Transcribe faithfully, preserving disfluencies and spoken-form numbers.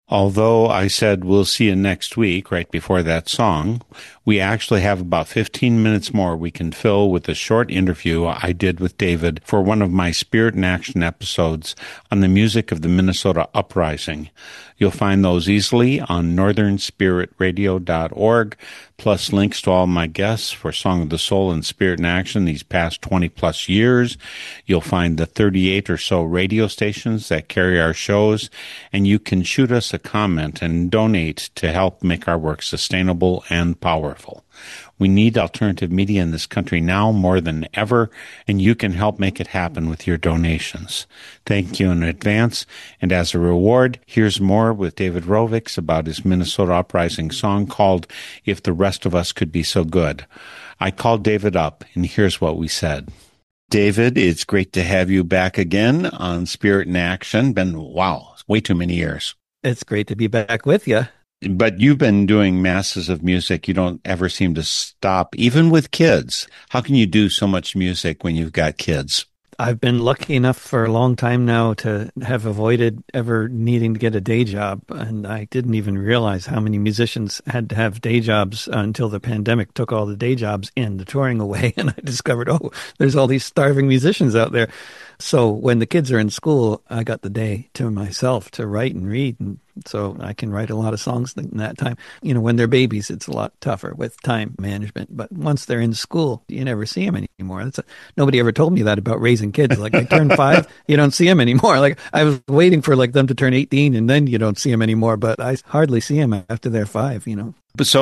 Although I said we'll see you next week, right before that song, we actually have about fifteen minutes more we can fill with a short interview I did with David for one of my Spirit in Action episodes on the music of the Minnesota Uprising. You'll find those easily on northern spirit radio dot org, plus links to all my guests for Song of the Soul and Spirit in Action these past twenty plus years. You'll find the thirty-eight or so radio stations that carry our shows, and you can shoot us a comment and donate to help make our work sustainable and powerful. We need alternative media in this country now more than ever, and you can help make it happen with your donations. Thank you in advance, and as a reward, here's more with David Rovics about his Minnesota Uprising song called If the Rest of Us Could Be So Good. I called David up, and here's what we said. David, it's great to have you back again on Spirit in Action. Been, wow, way too many years. It's great to be back with you. But you've been doing masses of music. You don't ever seem to stop, even with kids. How can you do so much music when you've got kids? I've been lucky enough for a long time now to have avoided ever needing to get a day job. And I didn't even realize how many musicians had to have day jobs until the pandemic took all the day jobs and the touring away. And I discovered, oh, there's all these starving musicians out there. So when the kids are in school, I got the day to myself to write and read. And so I can write a lot of songs in that time. You know, when they're babies, it's a lot tougher with time management. But once they're in school, you never see them anymore. That's a, nobody ever told me that about raising kids. Like, they turn five, you don't see them anymore. Like, I was waiting for like them to turn eighteen, and then you don't see them anymore. But I hardly see them after they're five, you know. But so